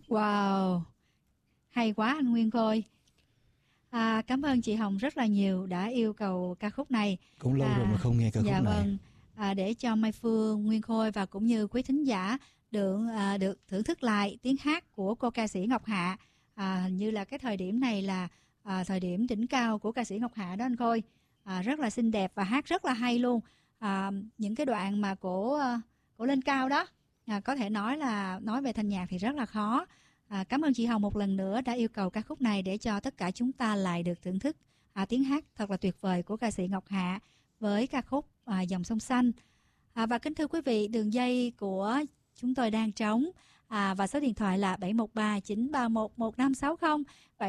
Wow, hay quá anh Nguyên Khôi. Cảm ơn chị Hồng rất là nhiều đã yêu cầu ca khúc này. Cũng lâu rồi mà không nghe ca khúc dạ này. Vâng, để cho Mai Phương, Nguyên Khôi và cũng như quý thính giả được thưởng thức lại tiếng hát của cô ca sĩ Ngọc Hạ. Hình như là cái thời điểm này là thời điểm đỉnh cao của ca sĩ Ngọc Hạ đó anh Khôi. Rất là xinh đẹp và hát rất là hay luôn. Những cái đoạn mà cổ lên cao đó, có thể nói là nói về thanh nhạc thì rất là khó. Cảm ơn chị Hồng một lần nữa đã yêu cầu ca khúc này để cho tất cả chúng ta lại được thưởng thức tiếng hát thật là tuyệt vời của ca sĩ Ngọc Hạ với ca khúc Dòng Sông Xanh. Và kính thưa quý vị, đường dây của chúng tôi đang trống và số điện thoại là 713-931-1560,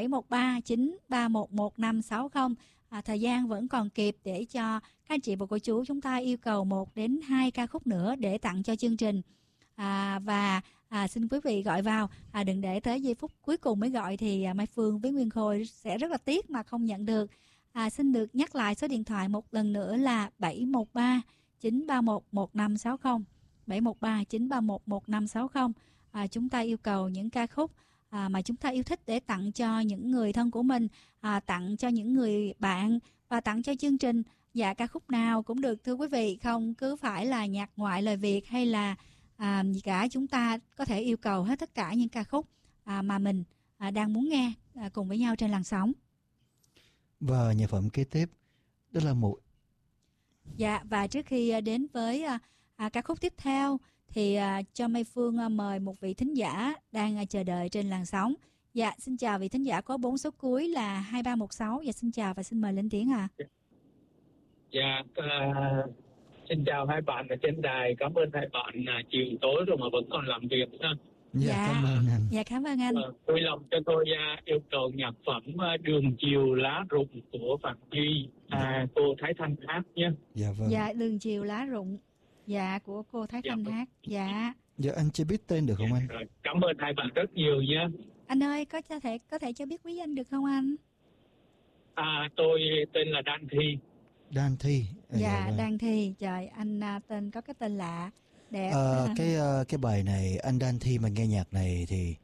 713-931-1560. Thời gian vẫn còn kịp để cho các anh chị và cô chú chúng ta yêu cầu 1 đến 2 ca khúc nữa để tặng cho chương trình. Và xin quý vị gọi vào, đừng để tới giây phút cuối cùng mới gọi thì Mai Phương với Nguyên Khôi sẽ rất là tiếc mà không nhận được. Xin được nhắc lại số điện thoại một lần nữa là 713-931-1560, 713-931-1560. Chúng ta yêu cầu những ca khúc mà chúng ta yêu thích để tặng cho những người thân của mình, tặng cho những người bạn và tặng cho chương trình. Dạ, ca khúc nào cũng được thưa quý vị, không cứ phải là nhạc ngoại lời Việt hay là gì cả. Chúng ta có thể yêu cầu hết tất cả những ca khúc mà mình đang muốn nghe cùng với nhau trên làn sóng. Và nhạc phẩm kế tiếp đó là một. Dạ, và trước khi đến với ca khúc tiếp theo thì cho Mai Phương mời một vị thính giả đang chờ đợi trên làn sóng. Dạ, xin chào vị thính giả có 4 số cuối là 2316. Dạ, xin chào và xin mời lên tiếng ạ. Dạ, xin chào hai bạn ở trên đài. Cảm ơn hai bạn chiều tối rồi mà vẫn còn làm việc ha. Dạ, cảm ơn anh. Dạ, cảm ơn anh. Vui lòng cho tôi yêu cầu nhạc phẩm Đường Chiều Lá Rụng của Phạm Duy, cô Thái Thanh hát nhé. Dạ vâng. Dạ, Đường Chiều Lá Rụng, dạ, của cô Thái Thanh hát. Dạ. Dạ, anh chưa biết tên được không anh? Rồi, cảm ơn hai bạn rất nhiều nha. Anh ơi, có thể cho biết quý danh được không anh? Tôi tên là Đan Thi. Đan Thi. Dạ, vâng. Đan Thi. Trời, anh tên có cái tên lạ đẹp. Cái bài này anh Đan Thi mà nghe nhạc này thì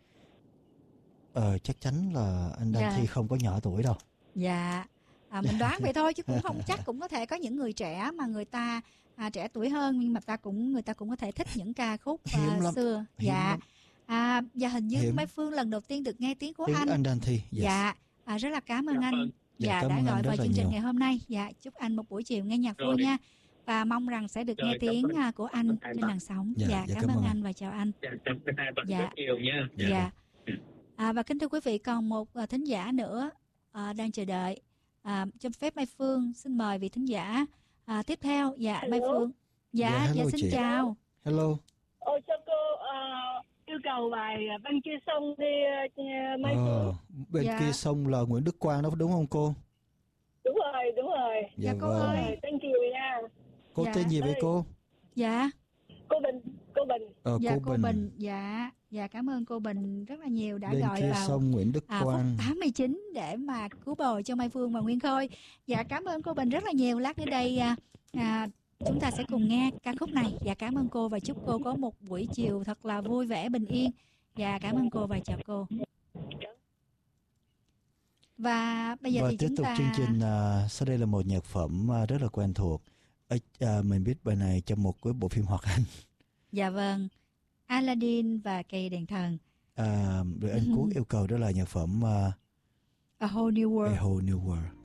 chắc chắn là anh Đan Thi không có nhỏ tuổi đâu. Dạ. Mình đoán vậy thôi chứ cũng không chắc, cũng có thể có những người trẻ mà người ta trẻ tuổi hơn nhưng mà người ta cũng có thể thích những ca khúc xưa. Dạ. Và hình như Mai Phương lần đầu tiên được nghe tiếng của anh. Anh Đan Thi. Yes. Dạ. Rất là cảm ơn anh. Dạ, đã gọi vào chương trình ngày hôm nay. Dạ, chúc anh một buổi chiều nghe nhạc vui nha. Và mong rằng sẽ được nghe tiếng của anh trên làn sóng. Dạ, cảm ơn anh và chào anh. Dạ, nhiều nha. Dạ. Và kính thưa quý vị, còn một thính giả nữa đang chờ đợi. Cho phép Mai Phương xin mời vị thính giả tiếp theo. Dạ, hello. Mai Phương. Dạ, xin chị. Chào. Hello. Cho cô yêu cầu bài Bên Kia Sông đi Mai Phương. Bên Kia Sông là Nguyễn Đức Quang đó đúng không cô? Đúng rồi. Dạ cô ơi. Thank you nha. Cô tên gì vậy cô? Dạ. Cô Bình. Dạ, cô Bình. Dạ, cảm ơn cô Bình rất là nhiều đã Bên gọi Kia vào Sông Nguyễn Đức Quang phút 89 để mà cứu bồi cho Mai Phương và Nguyên Khôi. Dạ, cảm ơn cô Bình rất là nhiều. Lát nữa đây chúng ta sẽ cùng nghe ca khúc này. Dạ, cảm ơn cô và chúc cô có một buổi chiều thật là vui vẻ bình yên. Dạ, cảm ơn cô và chào cô. Và bây giờ thì tiếp tục chương trình. Sau đây là một nhạc phẩm rất là quen thuộc. Mình biết bài này trong một cái bộ phim hoạt hình. Dạ vâng, Aladdin và cây đèn thần. Rồi anh Quốc yêu cầu đó là nhạc phẩm A Whole New World. A Whole New World.